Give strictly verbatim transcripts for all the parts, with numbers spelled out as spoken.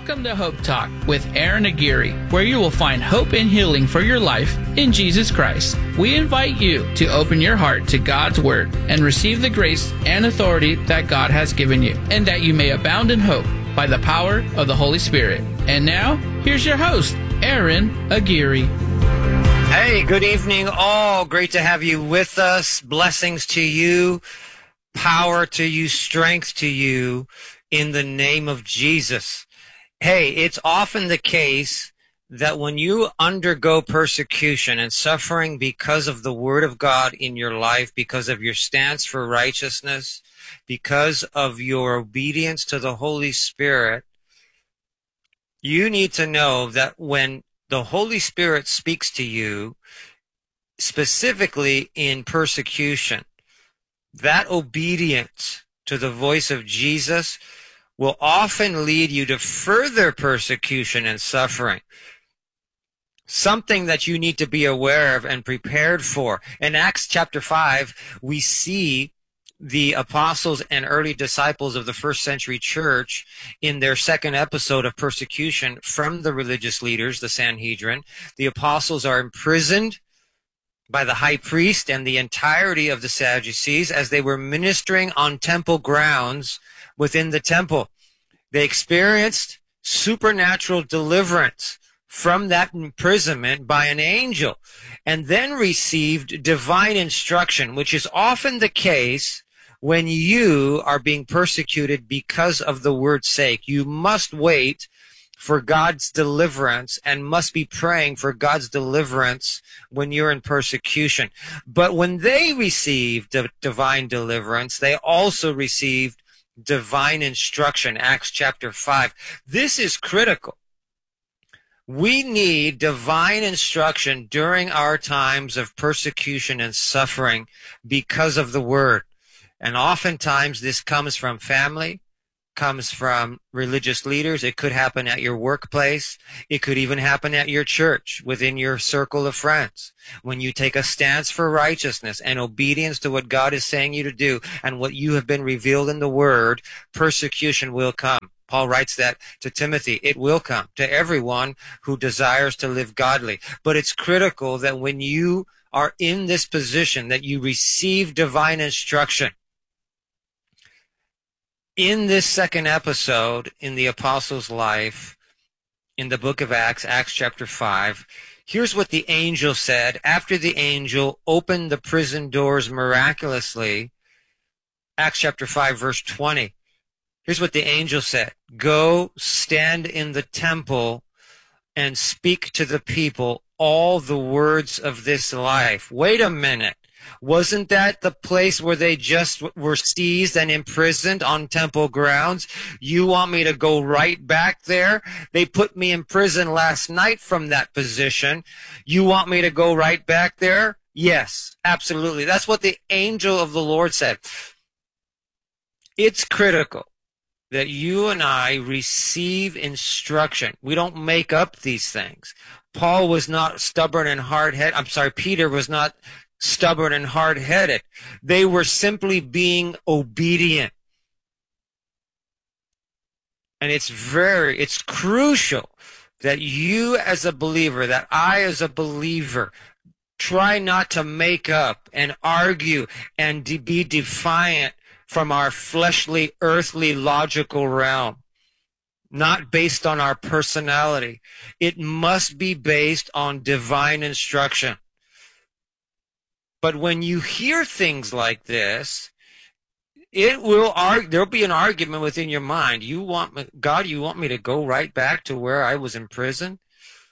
Welcome to Hope Talk with Aaron Aguirre, where you will find hope and healing for your life in Jesus Christ. We invite you to open your heart to God's Word and receive the grace and authority that God has given you, and that you may abound in hope by the power of the Holy Spirit. And now, here's your host, Aaron Aguirre. Hey, good evening all. Great to have you with us. Blessings to you, power to you, strength to you in the name of Jesus. Hey, it's often the case that when you undergo persecution and suffering because of the Word of God in your life, because of your stance for righteousness, because of your obedience to the Holy Spirit, you need to know that when the Holy Spirit speaks to you, specifically in persecution, that obedience to the voice of Jesus will often lead you to further persecution and suffering. Something that you need to be aware of and prepared for. In Acts chapter five, we see the apostles and early disciples of the first century church in their second episode of persecution from the religious leaders, the Sanhedrin. The apostles are imprisoned by the high priest and the entirety of the Sadducees as they were ministering on temple grounds within the temple. They experienced supernatural deliverance from that imprisonment by an angel, and then received divine instruction, which is often the case when you are being persecuted because of the word's sake. You must wait for God's deliverance and must be praying for God's deliverance when you're in persecution. But when they received the divine deliverance, they also received divine instruction, Acts chapter five. This is critical. We need divine instruction during our times of persecution and suffering because of the Word. And oftentimes this comes from family, comes from religious leaders. It could happen at your workplace. It could even happen at your church, within your circle of friends. When you take a stance for righteousness and obedience to what God is saying you to do and what you have been revealed in the Word, persecution will come. Paul writes that to Timothy. It will come to everyone who desires to live godly. But it's critical that when you are in this position, that you receive divine instruction. In this second episode in the apostles' life, in the book of Acts, Acts chapter five, here's what the angel said after the angel opened the prison doors miraculously. Acts chapter five, verse twenty. Here's what the angel said. Go stand in the temple and speak to the people all the words of this life. Wait a minute. Wasn't that the place where they just were seized and imprisoned on temple grounds? You want me to go right back there? They put me in prison last night from that position. You want me to go right back there? Yes, absolutely. That's what the angel of the Lord said. It's critical that you and I receive instruction. We don't make up these things. Paul was not stubborn and hard-headed. I'm sorry, Peter was not stubborn and hard-headed. They were simply being obedient. And it's very, it's crucial that you as a believer, that I as a believer, try not to make up and argue and de- be defiant from our fleshly, earthly, logical realm. Not based on our personality. It must be based on divine instruction. But when you hear things like this, it will argue, there'll be an argument within your mind. You want me, God, you want me to go right back to where I was in prison?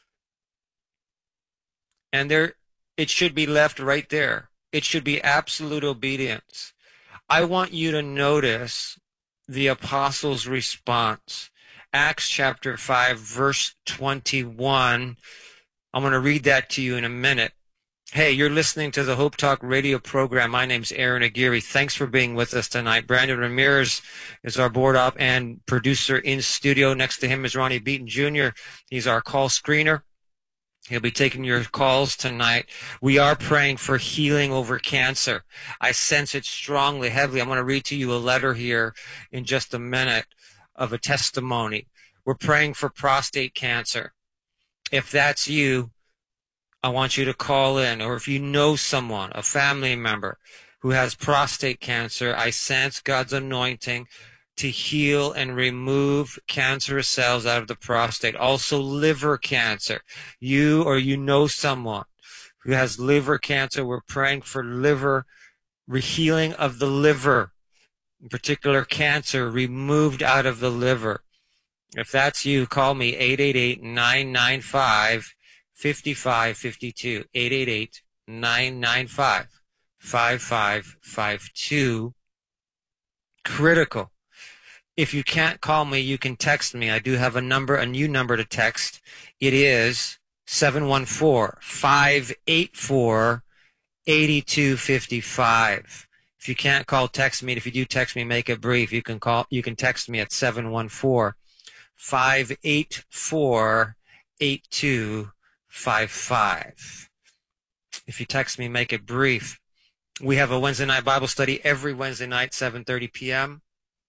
And there, it should be left right there. It should be absolute obedience. I want you to notice the apostles' response. Acts chapter five, verse twenty-one. I'm going to read that to you in a minute. Hey, you're listening to the Hope Talk radio program. My name's Aaron Aguirre. Thanks for being with us tonight. Brandon Ramirez is our board op and producer in studio. Next to him is Ronnie Beaton Junior He's our call screener. He'll be taking your calls tonight. We are praying for healing over cancer. I sense it strongly, heavily. I'm going to read to you a letter here in just a minute of a testimony we're praying for prostate cancer. If that's you, I want you to call in. Or if you know someone, a family member who has prostate cancer, I sense God's anointing to heal and remove cancerous cells out of the prostate. Also liver cancer. You or you know someone who has liver cancer, we're praying for liver, healing of the liver, in particular cancer removed out of the liver. If that's you, call me eight eight eight, nine nine five, five five five two, eight eight eight, nine nine five, five five five two. Critical. If you can't call me, you can text me. I do have a number, a new number to text. It is seven one four, five eight four, eight two five five. If you can't call, text me. If you do text me, make it brief. You can call, you can text me at seven one four, five eight four, eight two five five. If you text me, make it brief. We have a Wednesday night Bible study every Wednesday night, seven thirty p.m.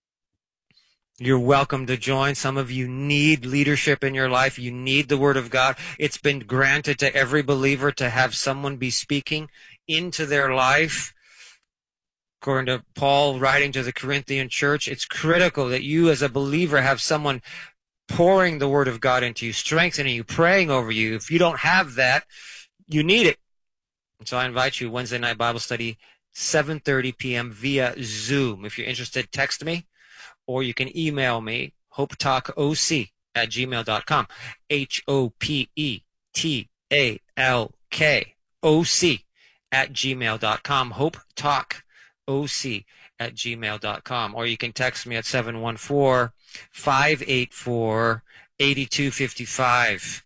You're welcome to join. Some of you need leadership in your life. You need the Word of God. It's been granted to every believer to have someone be speaking into their life. According to Paul writing to the Corinthian church, it's critical that you as a believer have someone pouring the Word of God into you, strengthening you, praying over you. If you don't have that, you need it. And so I invite you, Wednesday night Bible study, seven thirty p.m. via Zoom. If you're interested, text me, or you can email me, hopetalkoc at gmail dot com. H O P E T A L K O C at gmail dot com. hopetalkoc at gmail dot com. Or you can text me at seven one four, five eight four, eight two five five.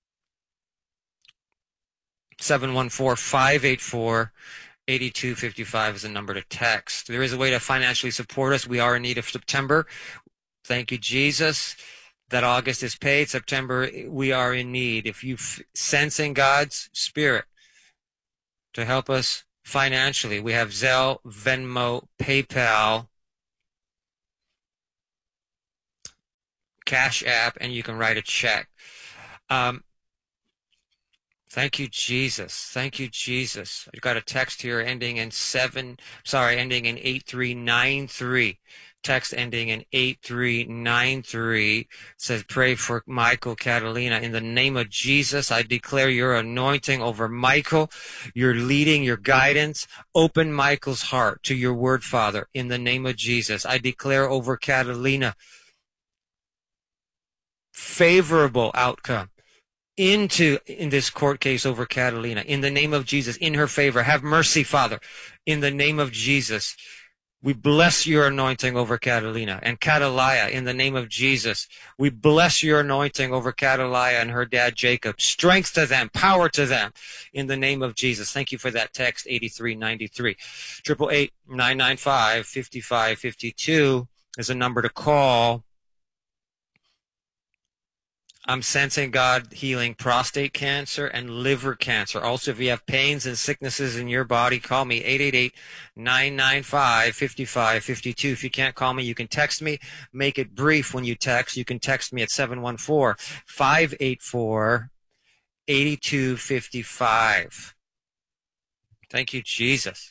seven one four, five eight four, eight two five five is the number to text. There is a way to financially support us. We are in need of September. Thank you, Jesus, that August is paid. September, we are in need. If you sensing God's Spirit to help us financially, we have Zelle, Venmo, PayPal, Cash App, and you can write a check. Um, Thank you, Jesus. Thank you, Jesus. I got a text here ending in seven, sorry, ending in eight three nine three. Text ending in eight three nine three. It says, pray for Michael Catalina. In the name of Jesus, I declare your anointing over Michael, your leading, your guidance. Open Michael's heart to your word, Father. In the name of Jesus, I declare over Catalina favorable outcome into in this court case over Catalina. In the name of Jesus, in her favor, have mercy, Father. In the name of Jesus, we bless your anointing over Catalina and Catalia. In the name of Jesus, we bless your anointing over Catalia and her dad Jacob. Strength to them, power to them. In the name of Jesus. Thank you for that text, eighty-three ninety-three. Triple eight nine nine five fifty-five fifty-two is a number to call. I'm sensing God healing prostate cancer and liver cancer. Also, if you have pains and sicknesses in your body, call me, eight eight eight, nine nine five, five five five two. If you can't call me, you can text me. Make it brief when you text. You can text me at seven one four, five eight four, eight two five five. Thank you, Jesus.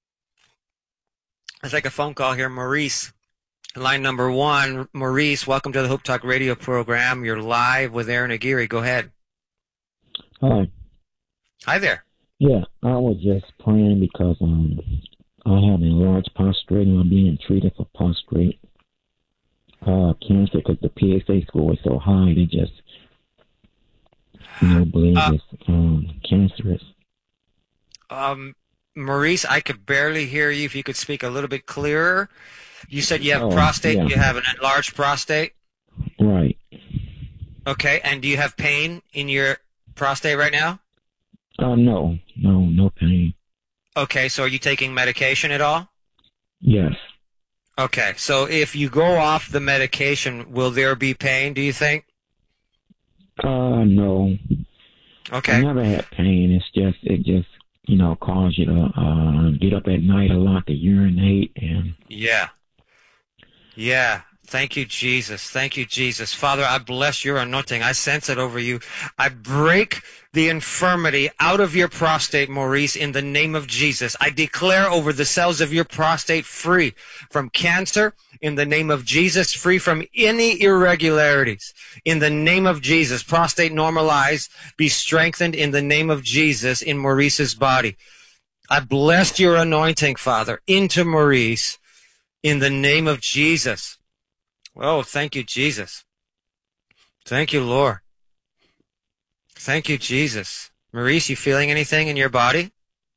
Let's take a phone call here. Maurice. Line number one, Maurice, welcome to the Hope Talk radio program. You're live with Aaron Aguirre. Go ahead. Hi. Hi there. Yeah, I was just praying because um, I have enlarged prostate and I'm being treated for prostate uh, cancer because the P S A score is so high. They just, you know, believe uh, it's um, cancerous. Um, Maurice, I could barely hear you. If you could speak a little bit clearer. You said you have oh, prostate. Yeah. You have an enlarged prostate? Right. Okay. And do you have pain in your prostate right now? Uh, no. No, no pain. Okay. So are you taking medication at all? Yes. Okay. So if you go off the medication, will there be pain, do you think? Uh, no. Okay. I never had pain. It's just, it just, you know, cause you to uh, get up at night a lot to urinate and... Yeah. Yeah. Thank you, Jesus. Thank you, Jesus. Father, I bless your anointing. I sense it over you. I break the infirmity out of your prostate, Maurice, in the name of Jesus. I declare over the cells of your prostate free from cancer in the name of Jesus, free from any irregularities in the name of Jesus. Prostate normalized, be strengthened in the name of Jesus in Maurice's body. I bless your anointing, Father, into Maurice in the name of Jesus. Oh, thank you, Jesus. Thank you, Lord. Thank you, Jesus. Maurice, you feeling anything in your body?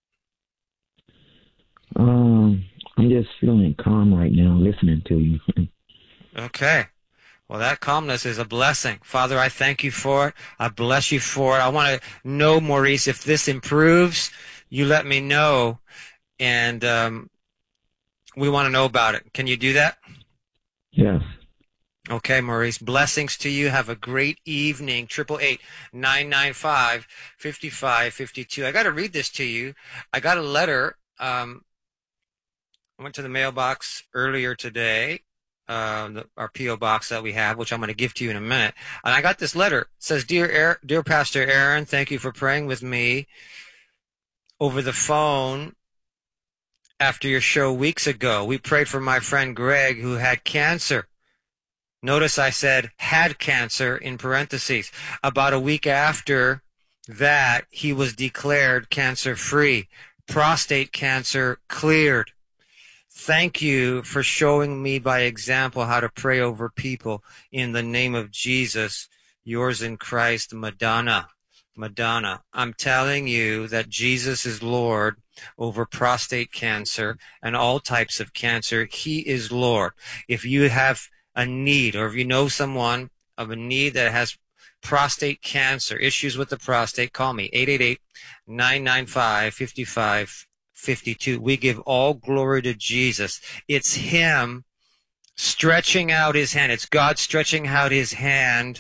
Um, I'm just feeling calm right now listening to you. Okay. Well, that calmness is a blessing. Father, I thank you for it. I bless you for it. I want to know, Maurice, if this improves, you let me know, and um, we want to know about it. Can you do that? Yes. Okay, Maurice. Blessings to you. Have a great evening. Triple eight nine nine five fifty five fifty two. I got to read this to you. I got a letter. Um, I went to the mailbox earlier today, uh, the, our P O box that we have, which I'm going to give to you in a minute. And I got this letter. It says, "Dear Aaron, dear Pastor Aaron, thank you for praying with me over the phone after your show weeks ago. We prayed for my friend Greg, who had cancer." Notice I said had cancer in parentheses. About a week after that, he was declared cancer-free. Prostate cancer cleared. Thank you for showing me by example how to pray over people in the name of Jesus. Yours in Christ, Madonna. Madonna. I'm telling you that Jesus is Lord over prostate cancer and all types of cancer. He is Lord. If you have a need, or if you know someone of a need that has prostate cancer, issues with the prostate, call me, eight eight eight nine nine five five five five two. We give all glory to Jesus. It's him stretching out his hand. It's God stretching out his hand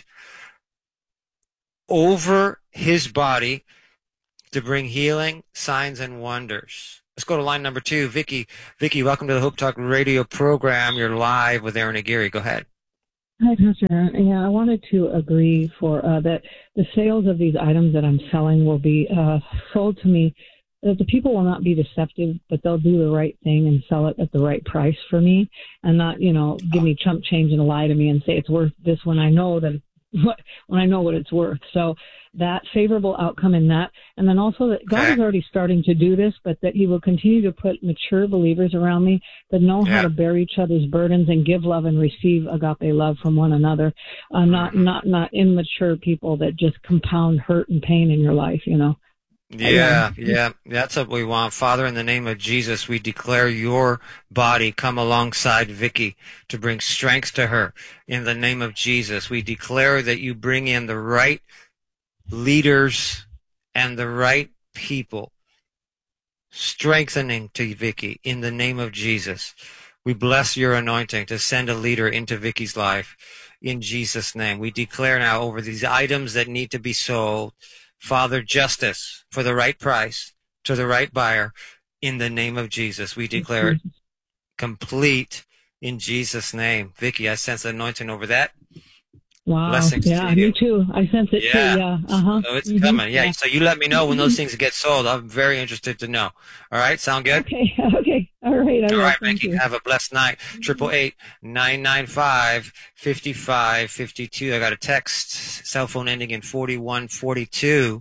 over his body to bring healing, signs, and wonders. Let's go to line number two. Vicky, Vicky, welcome to the Hope Talk radio program. You're live with Aaron Aguirre. Go ahead. Hi, Pastor Aaron. Yeah, I wanted to agree for uh, that the sales of these items that I'm selling will be uh, sold to me, that the people will not be deceptive, but they'll do the right thing and sell it at the right price for me, and not, you know, give me chump change and lie to me and say it's worth this when I know that what when I know what it's worth. So that favorable outcome in that, and then also that God Okay. is already starting to do this, but that he will continue to put mature believers around me that know Yeah. how to bear each other's burdens and give love and receive agape love from one another. Uh, not not not immature people that just compound hurt and pain in your life, you know. Yeah, yeah, that's what we want. Father, in the name of Jesus, we declare your body come alongside Vicky to bring strength to her. In the name of Jesus, we declare that you bring in the right leaders and the right people, strengthening to Vicky in the name of Jesus. We bless your anointing to send a leader into Vicky's life in Jesus' name. We declare now over these items that need to be sold, Father, justice for the right price to the right buyer in the name of Jesus. We declare it complete in Jesus' name. Vicky, I sense anointing over that. Wow. Blessings yeah, to you. me too. I sense it Yeah. too. Yeah. Uh-huh. So it's Mhm. coming. Yeah. So you let me know when those things get sold. I'm very interested to know. All right. Sound good? Okay. Okay. All right. I All will. right, Thank Vicky. you. Have a blessed night. Triple eight nine nine five fifty five fifty two. I got a text, cell phone ending in forty one forty two.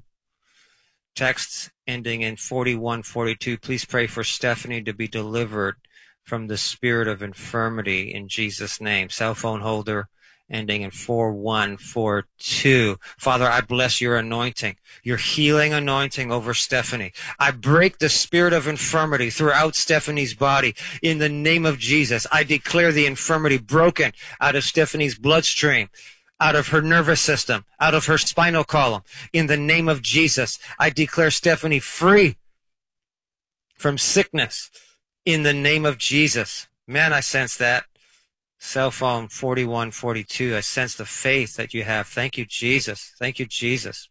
Text ending in forty one forty two. Please pray for Stephanie to be delivered from the spirit of infirmity in Jesus' name. Cell phone holder ending in four one four two. Father, I bless your anointing, your healing anointing over Stephanie. I break the spirit of infirmity throughout Stephanie's body in the name of Jesus. I declare the infirmity broken out of Stephanie's bloodstream, out of her nervous system, out of her spinal column. In the name of Jesus, I declare Stephanie free from sickness in the name of Jesus. Man, I sense that. Cell phone forty one forty two. I sense the faith that you have. Thank you, Jesus. Thank you, Jesus.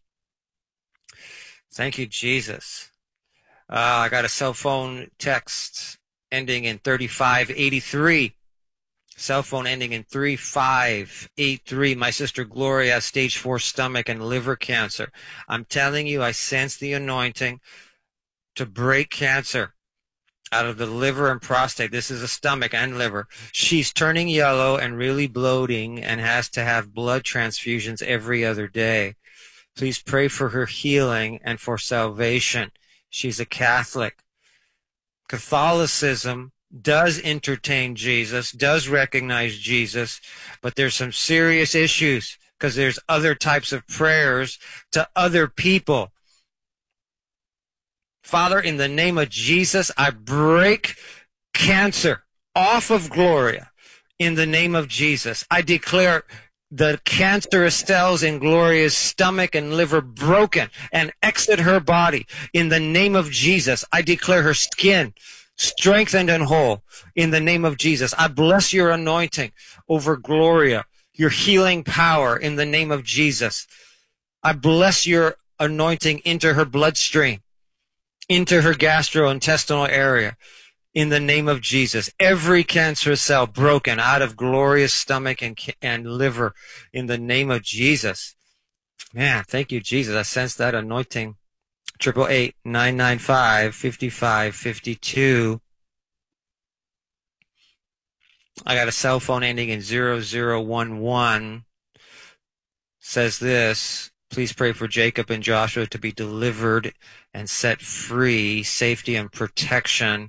Thank you, Jesus. Uh, I got a cell phone text ending in thirty five eighty three. Cell phone ending in three five eight three. My sister Gloria has stage four stomach and liver cancer. I'm telling you, I sense the anointing to break cancer out of the liver and prostate. This is a stomach and liver. She's turning yellow and really bloating and has to have blood transfusions every other day. Please pray for her healing and for salvation. She's a Catholic. Catholicism does entertain Jesus, does recognize Jesus, but there's some serious issues because there's other types of prayers to other people. Father, in the name of Jesus, I break cancer off of Gloria. In the name of Jesus, I declare the cancerous cells in Gloria's stomach and liver broken and exit her body. In the name of Jesus, I declare her skin strengthened and whole. In the name of Jesus, I bless your anointing over Gloria, your healing power in the name of Jesus. I bless your anointing into her bloodstream, into her gastrointestinal area. In the name of Jesus, every cancerous cell broken out of Gloria's stomach and, and liver in the name of Jesus. Man, thank you, Jesus. I sense that anointing. Triple eight nine nine five fifty five fifty two. I got a cell phone ending in zero zero one one. Says this. Please pray for Jacob and Joshua to be delivered and set free, safety and protection.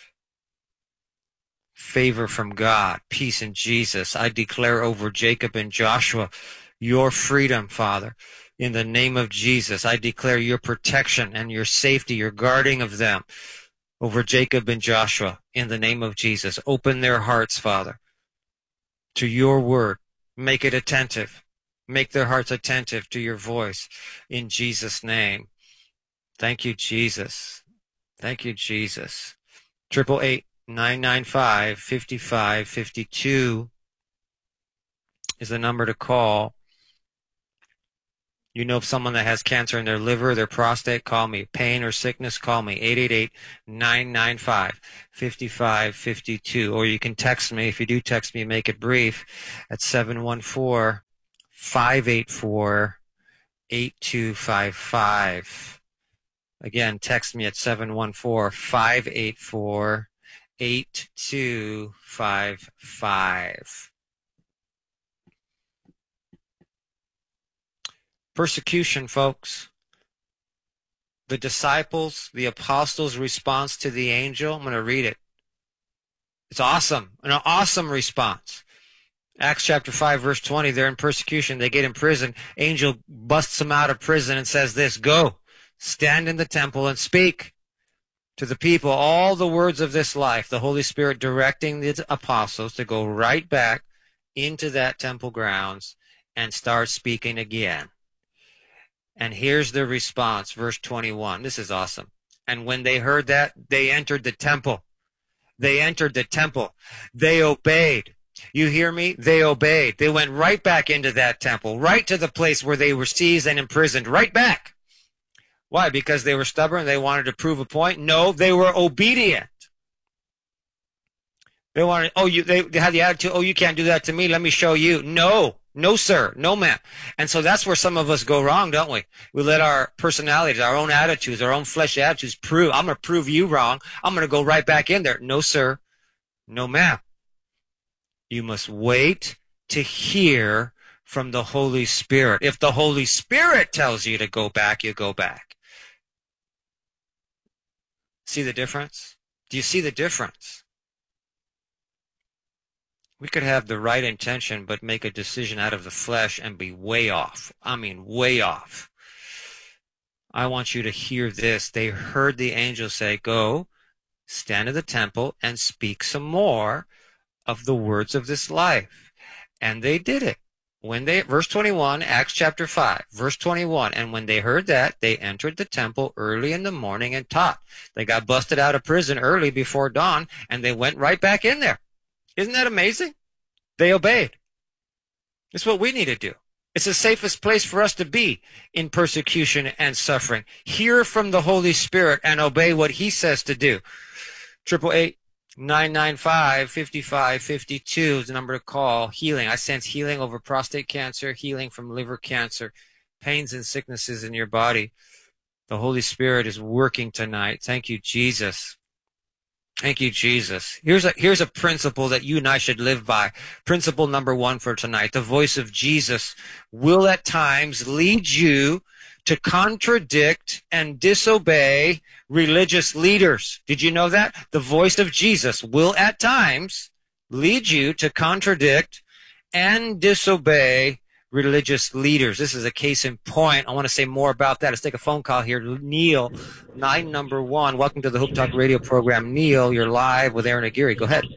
Favor from God, peace in Jesus. I declare over Jacob and Joshua your freedom, Father. In the name of Jesus, I declare your protection and your safety, your guarding of them over Jacob and Joshua. In the name of Jesus, open their hearts, Father, to your word. Make it attentive. Make their hearts attentive to your voice. In Jesus' name. Thank you, Jesus. Thank you, Jesus. Triple eight. nine nine five fifty five fifty two is the number to call. You know of someone that has cancer in their liver, their prostate, call me. Pain or sickness, call me. eight eight eight nine nine five five five five two. Or you can text me. If you do text me, make it brief at seven one four five eight four eight two five five. Again, text me at seven one four five eight four eight two five five. Persecution, folks. The disciples, the apostles' response to the angel. I'm going to read it. It's awesome. An awesome response. Acts chapter five, verse twenty. They're in persecution. They get in prison. Angel busts them out of prison and says this, go, stand in the temple and speak to the people all the words of this life. The Holy Spirit directing the apostles to go right back into that temple grounds and start speaking again. And here's the response, verse twenty-one. This is awesome. And when they heard that, they entered the temple. They entered the temple. They obeyed. You hear me? They obeyed. They went right back into that temple, right to the place where they were seized and imprisoned, right back. Why? Because they were stubborn? They wanted to prove a point? No, they were obedient. They wanted, oh, you, they, they had the attitude, oh, you can't do that to me. Let me show you. No, no, sir. No, ma'am. And so that's where some of us go wrong, don't we? We let our personalities, our own attitudes, our own fleshly attitudes prove, I'm going to prove you wrong. I'm going to go right back in there. No, sir. No, ma'am. You must wait to hear from the Holy Spirit. If the Holy Spirit tells you to go back, you go back. See the difference? Do you see the difference? We could have the right intention, but make a decision out of the flesh and be way off. I mean, way off. I want you to hear this. They heard the angel say, go, stand in the temple and speak some more of the words of this life. And they did it. When they, verse twenty-one, Acts chapter five, verse twenty-one, and when they heard that, they entered the temple early in the morning and taught. They got busted out of prison early before dawn, and they went right back in there. Isn't that amazing? They obeyed. It's what we need to do. It's the safest place for us to be in persecution and suffering. Hear from the Holy Spirit and obey what he says to do. Triple eight nine nine five, five five five two is the number to call. Healing. I sense healing over prostate cancer, healing from liver cancer, pains and sicknesses in your body. The Holy Spirit is working tonight. Thank you, Jesus. Thank you, Jesus. Here's a, here's a principle that you and I should live by. Principle number one for tonight. The voice of Jesus will at times lead you to contradict and disobey religious leaders. Did you know that? The voice of Jesus will at times lead you to contradict and disobey religious leaders. This is a case in point. I want to say more about that. Let's take a phone call here. Neil, line number one. Welcome to the Hope Talk radio program. Neil, you're live with Aaron Aguirre. Go ahead.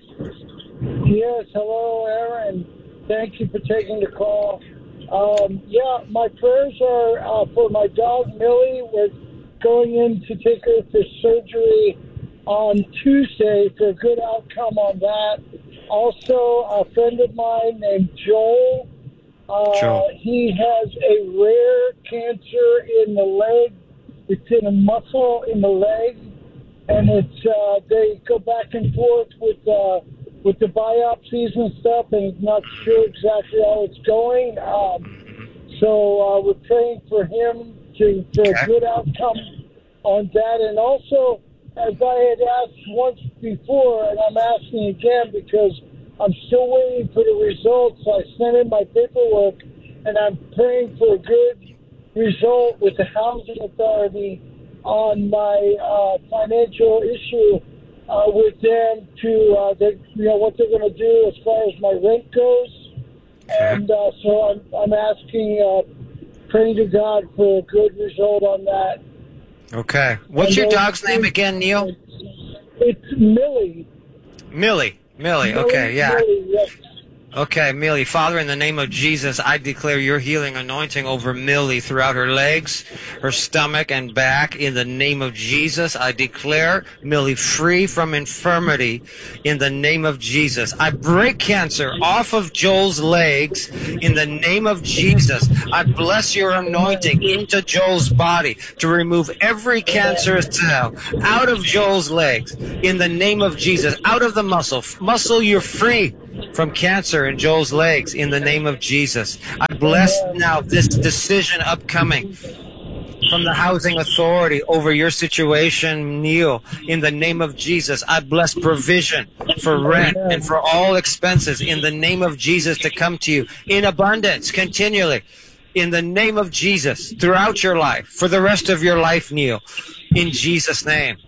Yes, hello, Aaron. Thank you for taking the call. Um, yeah, my prayers are uh, for my dog, Millie. We're going in to take her for surgery on Tuesday for a good outcome on that. Also, a friend of mine named Joel. Uh, Joel. He has a rare cancer in the leg. It's in a muscle in the leg, and it's uh, they go back and forth with uh, with the biopsies and stuff, and he's not sure exactly how it's going. Um, so uh, we're praying for him to for a good outcome on that. And also, as I had asked once before, and I'm asking again because I'm still waiting for the results. I sent in my paperwork, and I'm praying for a good result with the housing authority on my uh, financial issue uh, with them to, uh, they, you know, what they're going to do as far as my rent goes. And uh, so I'm, I'm asking, uh, praying to God for a good result on that. Okay. What's And your then- dog's name again, Neil? It's Millie. Millie. Millie. Okay, yeah. Millie, yes. Okay, Millie, Father, in the name of Jesus, I declare your healing anointing over Millie throughout her legs, her stomach, and back. In the name of Jesus, I declare Millie free from infirmity in the name of Jesus. I break cancer off of Joel's legs in the name of Jesus. I bless your anointing into Joel's body to remove every cancerous cell out of Joel's legs in the name of Jesus, out of the muscle. Muscle, you're free from cancer in Joel's legs in the name of Jesus. I bless now this decision upcoming from the housing authority over your situation, Neil, in the name of Jesus. I bless provision for rent and for all expenses in the name of Jesus to come to you in abundance continually in the name of Jesus throughout your life, for the rest of your life, Neil, in Jesus' name.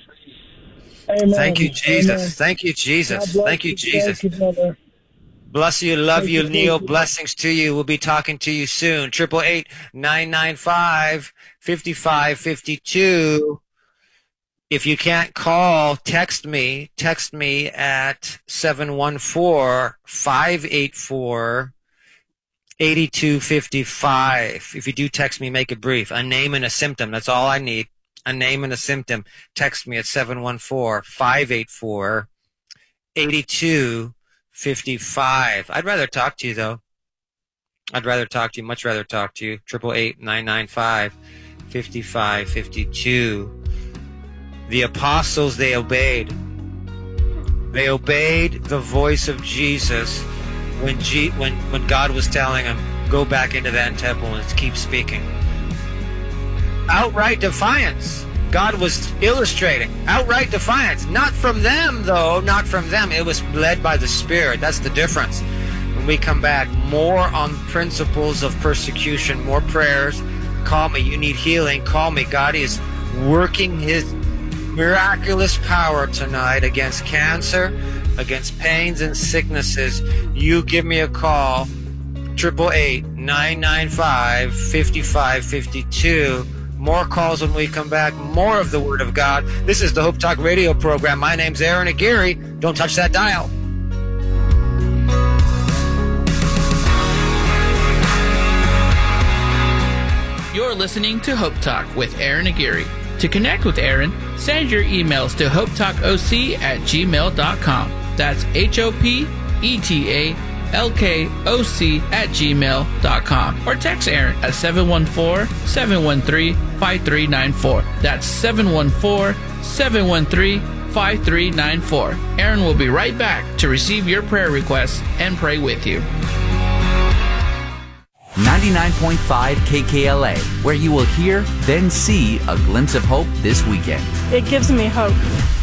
Amen. Thank you, Jesus. Amen. Thank you, God Jesus. bless Thank you, Jesus. Thank you, brother. Bless you, love Thank you, you, Neil. thank you. Blessings to you. We'll be talking to you soon. Triple eight nine nine five fifty five fifty two. If you can't call, text me. Text me at seven one four five eight four eight two five five. If you do text me, make it brief. A name and a symptom. That's all I need. A name and a symptom. Text me at seven one four five eight four eight two five five. I'd rather talk to you, though. I'd rather talk to you, much rather talk to you. Triple eight nine nine five fifty five fifty two. The apostles, they obeyed. They obeyed the voice of Jesus when G- when when God was telling them, go back into that temple and keep speaking. Outright defiance. God was illustrating outright defiance. Not from them, though. Not from them. It was led by the Spirit. That's the difference. When we come back, more on principles of persecution, more prayers. Call me. You need healing. Call me. God is working His miraculous power tonight against cancer, against pains and sicknesses. You give me a call. Triple eight nine nine five fifty five fifty two. More calls when we come back. More of the Word of God. This is the Hope Talk radio program. My name's Aaron Aguirre. Don't touch that dial. You're listening to Hope Talk with Aaron Aguirre. To connect with Aaron, send your emails to hopetalkoc at gmail dot com. That's H O P E T A L K O C at gmail dot com. Or text Aaron at seven one four, seven one three, five three nine four. That's seven one four, seven one three, five three nine four. Aaron will be right back to receive your prayer requests and pray with you. ninety-nine point five K K L A, where you will hear, then see a glimpse of hope this weekend. It gives me hope.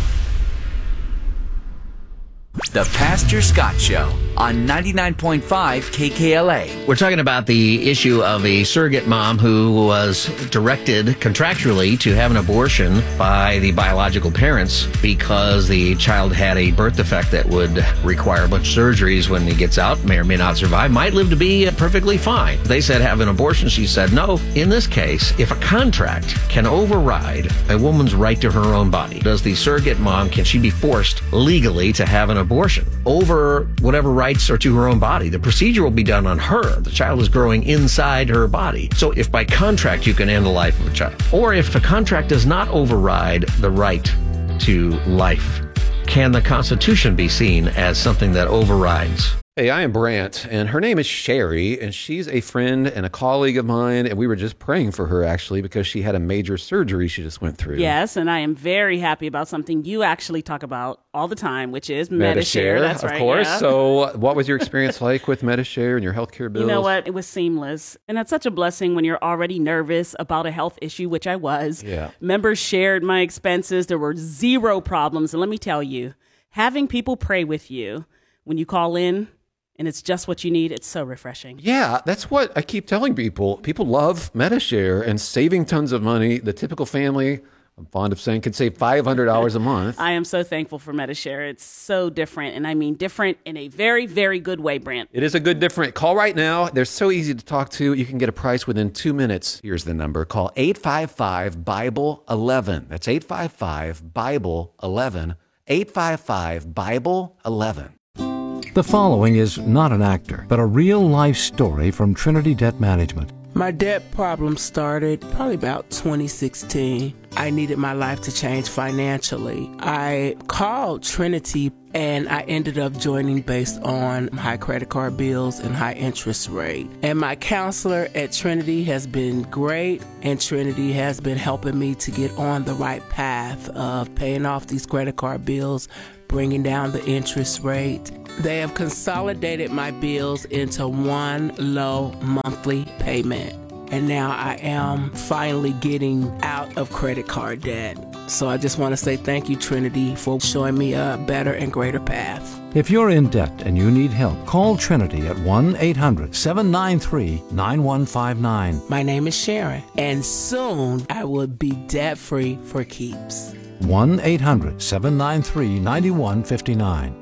The Pastor Scott Show on ninety-nine point five K K L A. We're talking about the issue of a surrogate mom who was directed contractually to have an abortion by the biological parents because the child had a birth defect that would require a bunch of surgeries when he gets out, may or may not survive, might live to be perfectly fine. They said have an abortion. She said no. In this case, if a contract can override a woman's right to her own body, does the surrogate mom, can she be forced legally to have an abortion over whatever rights are to her own body? The procedure will be done on her. The child is growing inside her body. So if by contract you can end the life of a child, or if a contract does not override the right to life, can the Constitution be seen as something that overrides? Hey, I am Brant, and her name is Sherry, and she's a friend and a colleague of mine, and we were just praying for her, actually, because she had a major surgery she just went through. Yes, and I am very happy about something you actually talk about all the time, which is Medi-Share. That's right, of course. Yeah. So what was your experience like with Medi-Share and your healthcare bills? You know what? It was seamless, and that's such a blessing when you're already nervous about a health issue, which I was. Yeah. Members shared my expenses. There were zero problems, and let me tell you, having people pray with you when you call in, and it's just what you need, it's so refreshing. Yeah, that's what I keep telling people. People love Medi-Share and saving tons of money. The typical family, I'm fond of saying, can save five hundred dollars a month. I am so thankful for Medi-Share. It's so different, and I mean different in a very, very good way, Brant. It is a good different. Call right now. They're so easy to talk to. You can get a price within two minutes. Here's the number. Call eight five five, Bible eleven. That's eight five five, Bible eleven. eight five five, Bible eleven. The following is not an actor, but a real-life story from Trinity Debt Management. My debt problem started probably about twenty sixteen. I needed my life to change financially. I called Trinity and I ended up joining based on high credit card bills and high interest rate. And my counselor at Trinity has been great, and Trinity has been helping me to get on the right path of paying off these credit card bills, bringing down the interest rate. They have consolidated my bills into one low monthly payment. And now I am finally getting out of credit card debt. So I just want to say thank you, Trinity, for showing me a better and greater path. If you're in debt and you need help, call Trinity at one eight hundred, seven nine three, nine one five nine. My name is Sharon, and soon I will be debt-free for keeps. one eight hundred, seven nine three, nine one five nine.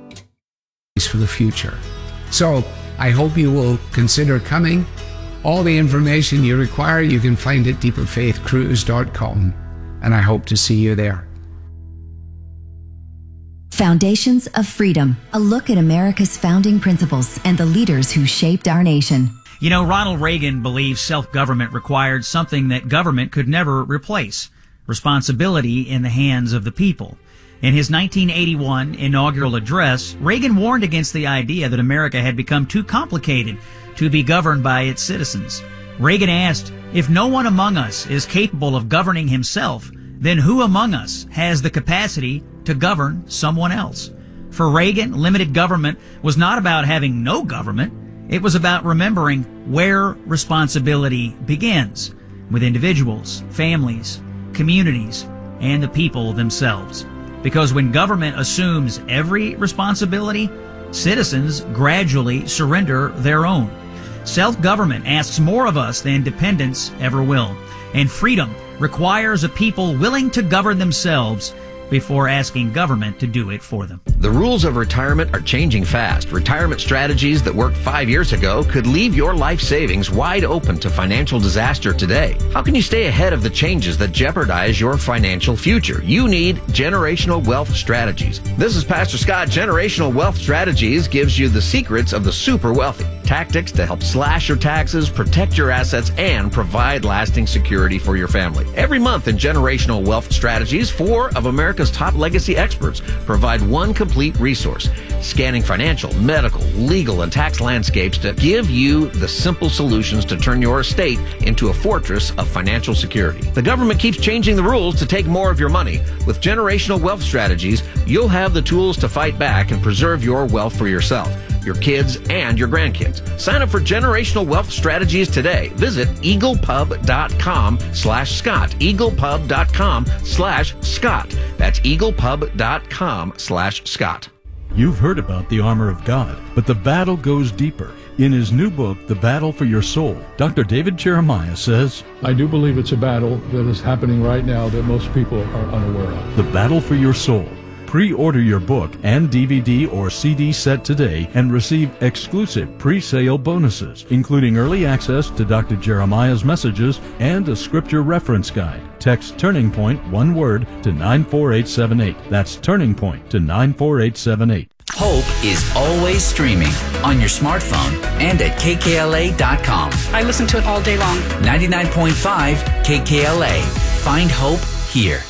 For the future. So I hope you will consider coming. All the information you require you can find at deeper faith cruise dot com, and I hope to see you there. Foundations of Freedom, a look at America's founding principles and the leaders who shaped our nation. You know, Ronald Reagan believed self-government required something that government could never replace: responsibility in the hands of the people. In his nineteen eighty-one inaugural address, Reagan warned against the idea that America had become too complicated to be governed by its citizens. Reagan asked, if no one among us is capable of governing himself, then who among us has the capacity to govern someone else? For Reagan, limited government was not about having no government. It was about remembering where responsibility begins, with individuals, families, communities, and the people themselves. Because when government assumes every responsibility, citizens gradually surrender their own. Self-government asks more of us than dependence ever will. And freedom requires a people willing to govern themselves before asking government to do it for them. The rules of retirement are changing fast. Retirement strategies that worked five years ago could leave your life savings wide open to financial disaster today. How can you stay ahead of the changes that jeopardize your financial future? You need Generational Wealth Strategies. This is Pastor Scott. Generational Wealth Strategies gives you the secrets of the super wealthy. tactics to help slash your taxes, protect your assets, and provide lasting security for your family. Every month in Generational Wealth Strategies, four of America's top legacy experts provide one complete resource, scanning financial, medical, legal, and tax landscapes to give you the simple solutions to turn your estate into a fortress of financial security. The government keeps changing the rules to take more of your money. With Generational Wealth Strategies, you'll have the tools to fight back and preserve your wealth for yourself, your kids, and your grandkids. Sign up for Generational Wealth Strategies today. Visit eaglepub.com slash Scott. eaglepub.com slash Scott. That's eaglepub.com slash Scott. You've heard about the armor of God, but the battle goes deeper. In his new book, The Battle for Your Soul, Doctor David Jeremiah says, I do believe it's a battle that is happening right now that most people are unaware of. The Battle for Your Soul. Pre-order your book and D V D or C D set today and receive exclusive pre-sale bonuses, including early access to Doctor Jeremiah's messages and a scripture reference guide. Text Turning Point, one word, to nine four eight seven eight. That's Turning Point to nine four eight seven eight. Hope is always streaming on your smartphone and at K K L A dot com. I listen to it all day long. ninety-nine point five K K L A. Find hope here.